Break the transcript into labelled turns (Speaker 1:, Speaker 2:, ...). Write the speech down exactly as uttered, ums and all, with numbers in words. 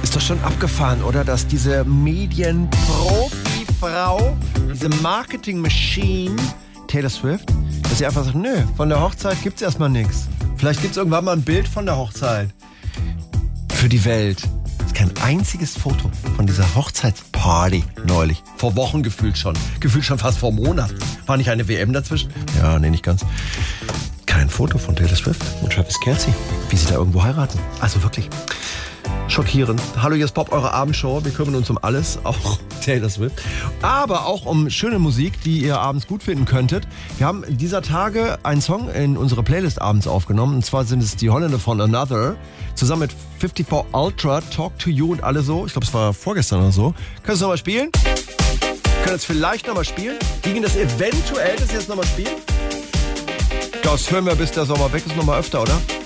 Speaker 1: Ist doch schon abgefahren, oder? Dass diese Medienprofi-Frau, diese Marketing-Machine Taylor Swift, dass sie einfach sagt, nö, von der Hochzeit gibt's erstmal nichts. Vielleicht gibt's irgendwann mal ein Bild von der Hochzeit. Für die Welt. Es ist kein einziges Foto von dieser Hochzeitsparty neulich. Vor Wochen gefühlt schon. Gefühlt schon fast vor Monaten. War nicht eine W M dazwischen? Ja, nee, nicht ganz. Kein Foto von Taylor Swift und Travis Kelce, wie sie da irgendwo heiraten. Also wirklich schockierend. Hallo, hier ist Pop, eure Abendshow. Wir kümmern uns um alles, auch Taylor Swift. Aber auch um schöne Musik, die ihr abends gut finden könntet. Wir haben dieser Tage einen Song in unsere Playlist abends aufgenommen. Und zwar sind es die Holländer von Another. Zusammen mit fünfundfünfzig Ultra, Talk to You und alle so. Ich glaube, es war vorgestern oder so. Können wir es nochmal spielen? Können wir es vielleicht nochmal spielen? Ging das eventuell, dass wir es nochmal spielen? Das hören wir, bis der Sommer weg ist, nochmal öfter, oder?